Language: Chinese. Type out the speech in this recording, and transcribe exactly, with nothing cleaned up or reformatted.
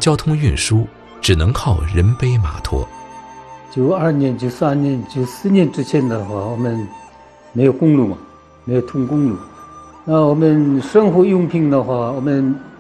交通运输只能靠人背马驮。 九二年、九三年、九四年之前的话，我们没有公路嘛，没有通公路。那我们生活用品的话，我们